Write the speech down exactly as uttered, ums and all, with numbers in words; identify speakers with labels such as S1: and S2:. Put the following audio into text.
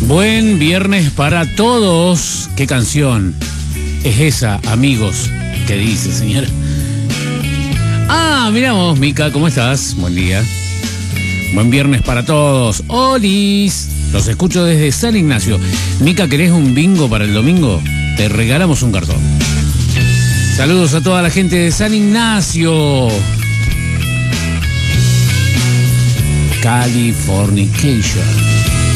S1: Buen viernes para todos. ¿Qué canción es esa, amigos? ¿Qué dice, señora? Ah, miramos, Mica, ¿cómo estás? Buen día. Buen viernes para todos. ¡Olis! Los escucho desde San Ignacio. Mica, ¿querés un bingo para el domingo? Te regalamos un cartón. Saludos a toda la gente de San Ignacio. Californication.